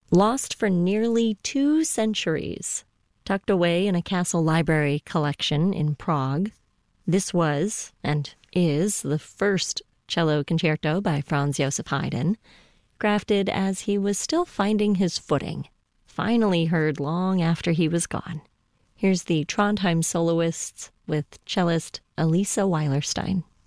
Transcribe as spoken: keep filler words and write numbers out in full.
Lost for nearly two centuries, tucked away in a castle library collection in Prague, this was, and is, the first cello concerto by Franz Joseph Haydn, crafted as he was still finding his footing, finally heard long after he was gone. Here's the Trondheim soloists with cellist Elisa Weilerstein.